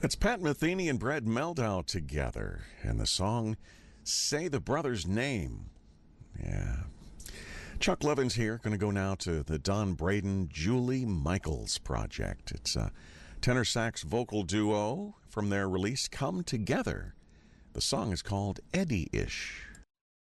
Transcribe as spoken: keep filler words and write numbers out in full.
It's Pat Metheny and Brad Meldau together, and the song Say the Brother's Name. Yeah. Chuck Levin's here. Going to go now to the Don Braden, Julie Michaels project. It's a tenor sax vocal duo from their release Come Together. The song is called Eddie-ish.